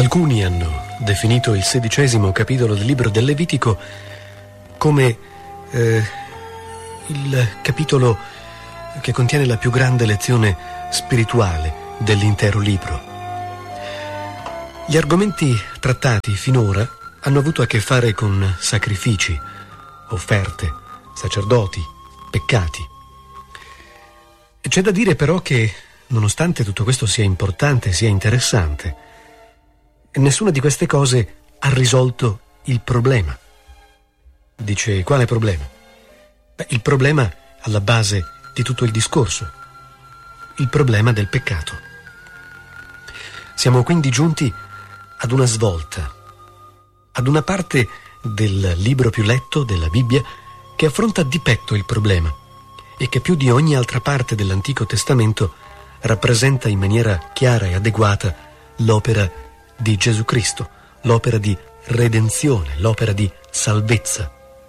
Alcuni hanno definito il 16° capitolo del libro del Levitico come il capitolo che contiene la più grande lezione spirituale dell'intero libro. Gli argomenti trattati finora hanno avuto a che fare con sacrifici, offerte, sacerdoti, peccati. C'è da dire però che, nonostante tutto questo sia importante, sia interessante, nessuna di queste cose ha risolto il problema. Dice, quale problema? Il problema alla base di tutto il discorso, il problema del peccato. Siamo quindi giunti ad una svolta, ad una parte del libro più letto della Bibbia che affronta di petto il problema e che più di ogni altra parte dell'Antico Testamento rappresenta in maniera chiara e adeguata l'opera di Gesù Cristo, l'opera di redenzione, l'opera di salvezza.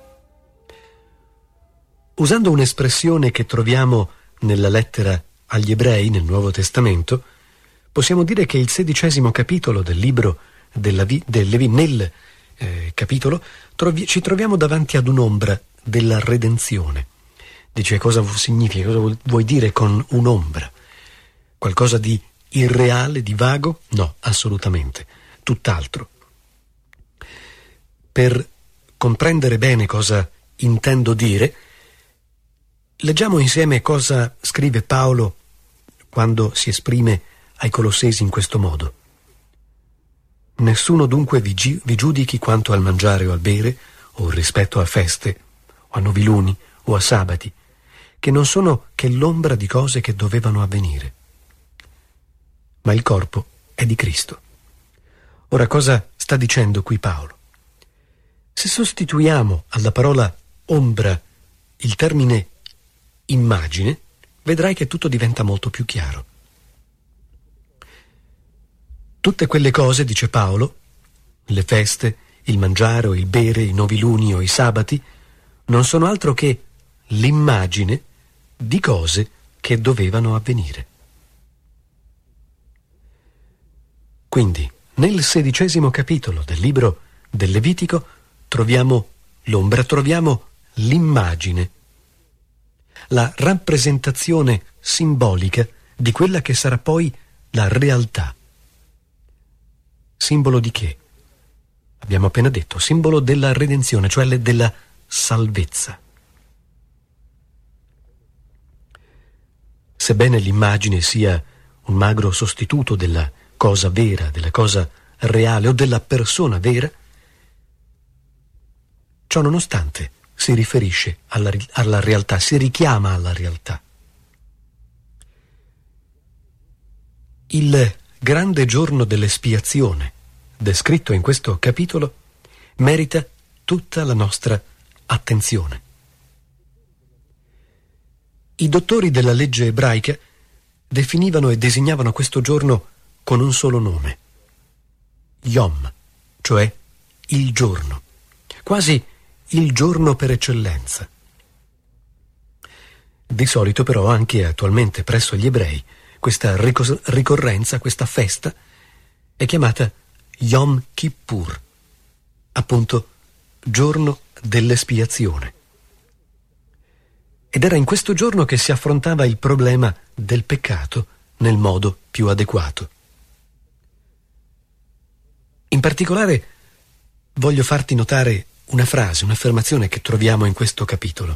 Usando un'espressione che troviamo nella lettera agli Ebrei nel Nuovo Testamento, possiamo dire che il 16° capitolo del libro nel capitolo ci troviamo davanti ad un'ombra della redenzione. Dice, cosa significa, cosa vuoi dire con un'ombra? Qualcosa di irreale, di vago? No, assolutamente, tutt'altro. Per comprendere bene cosa intendo dire, leggiamo insieme cosa scrive Paolo quando si esprime ai Colossesi in questo modo. Nessuno dunque vi giudichi quanto al mangiare o al bere, o rispetto a feste, o a noviluni, o a sabati, che non sono che l'ombra di cose che dovevano avvenire. Ma il corpo è di Cristo. Ora, cosa sta dicendo qui Paolo? Se sostituiamo alla parola ombra il termine immagine, vedrai che tutto diventa molto più chiaro. Tutte quelle cose, dice Paolo, le feste, il mangiare o il bere, i noviluni o i sabati, non sono altro che l'immagine di cose che dovevano avvenire. Quindi, nel 16° capitolo del libro del Levitico troviamo l'ombra, troviamo l'immagine, la rappresentazione simbolica di quella che sarà poi la realtà. Simbolo di che? Abbiamo appena detto, simbolo della redenzione, cioè della salvezza. Sebbene l'immagine sia un magro sostituto della cosa vera, della cosa reale o della persona vera, ciò nonostante si riferisce alla realtà, si richiama alla realtà. Il grande giorno dell'espiazione, descritto in questo capitolo, merita tutta la nostra attenzione. I dottori della legge ebraica definivano e designavano questo giorno con un solo nome, Yom, cioè il giorno, quasi il giorno per eccellenza. Di solito però anche attualmente presso gli ebrei questa ricorrenza, questa festa, è chiamata Yom Kippur, appunto giorno dell'espiazione. Ed era in questo giorno che si affrontava il problema del peccato nel modo più adeguato. In particolare voglio farti notare una frase, un'affermazione che troviamo in questo capitolo.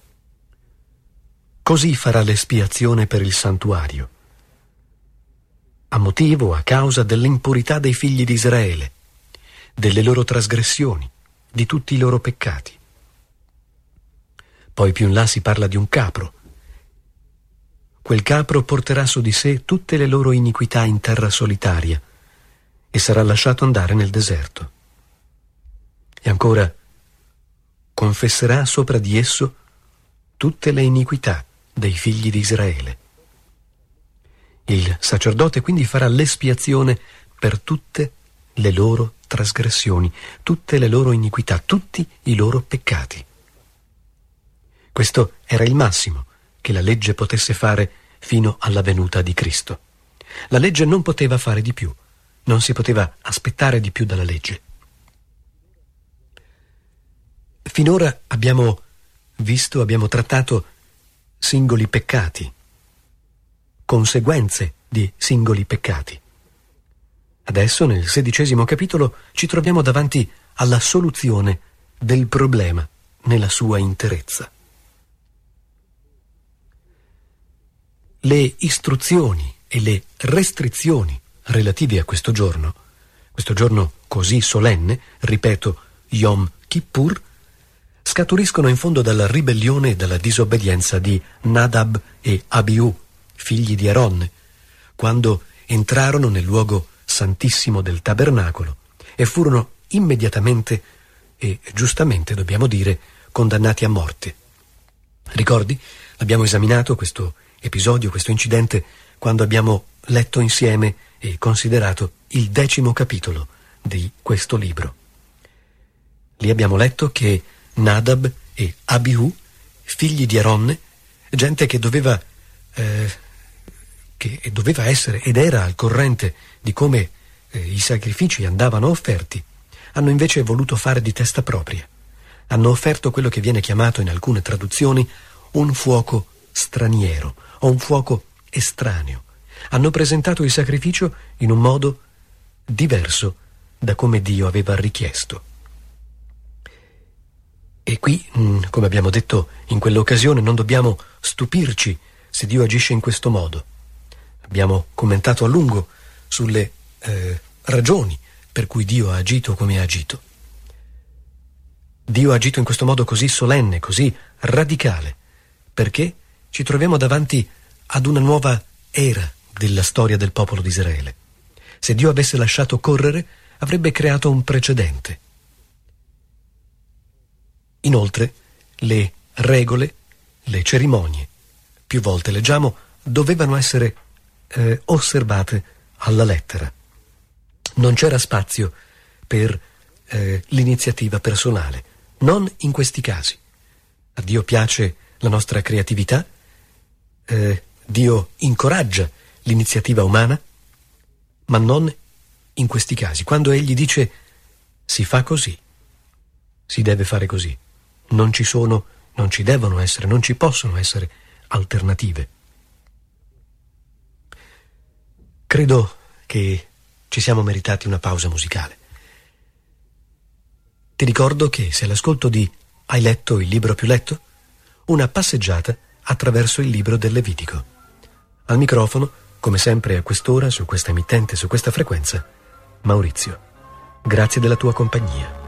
Così farà l'espiazione per il santuario, a motivo, a causa dell'impurità dei figli di Israele, delle loro trasgressioni, di tutti i loro peccati. Poi più in là si parla di un capro. Quel capro porterà su di sé tutte le loro iniquità in terra solitaria e sarà lasciato andare nel deserto. E ancora, confesserà sopra di esso tutte le iniquità dei figli di Israele. Il sacerdote quindi farà l'espiazione per tutte le loro trasgressioni, tutte le loro iniquità, tutti i loro peccati. Questo era il massimo che la legge potesse fare fino alla venuta di Cristo. La legge non poteva fare di più, non si poteva aspettare di più dalla legge. Finora abbiamo trattato singoli peccati, conseguenze di singoli peccati. Adesso, nel 16° capitolo, ci troviamo davanti alla soluzione del problema nella sua interezza. Le istruzioni e le restrizioni relative a questo giorno così solenne, ripeto, Yom Kippur, scaturiscono in fondo dalla ribellione e dalla disobbedienza di Nadab e Abihu, figli di Aaron, quando entrarono nel luogo santissimo del tabernacolo e furono immediatamente e giustamente, dobbiamo dire, condannati a morte. Ricordi? Abbiamo esaminato questo episodio, questo incidente, quando abbiamo letto insieme e considerato il 10° capitolo di questo libro. Lì abbiamo letto che Nadab e Abihu, figli di Aaron, gente che doveva essere ed era al corrente di come i sacrifici andavano offerti, hanno invece voluto fare di testa propria. Hanno offerto quello che viene chiamato in alcune traduzioni un fuoco straniero o un fuoco estraneo. Hanno presentato il sacrificio in un modo diverso da come Dio aveva richiesto. E qui, come abbiamo detto in quell'occasione, non dobbiamo stupirci se Dio agisce in questo modo. Abbiamo commentato a lungo sulle ragioni per cui Dio ha agito come ha agito. Dio ha agito in questo modo così solenne, così radicale, perché ci troviamo davanti ad una nuova era della storia del popolo di Israele. Se Dio avesse lasciato correre, avrebbe creato un precedente. Inoltre, le regole, le cerimonie, più volte leggiamo, dovevano essere osservate alla lettera. Non c'era spazio per l'iniziativa personale, non in questi casi. A Dio piace la nostra creatività, Dio incoraggia l'iniziativa umana, ma non in questi casi. Quando Egli dice si fa così, si deve fare così. Non ci devono essere, non ci possono essere alternative. Credo che ci siamo meritati una pausa musicale. Ti ricordo che se all'ascolto di Hai letto il libro più letto? Una passeggiata attraverso il libro del Levitico. Al microfono, come sempre a quest'ora, su questa emittente, su questa frequenza, Maurizio. Grazie della tua compagnia.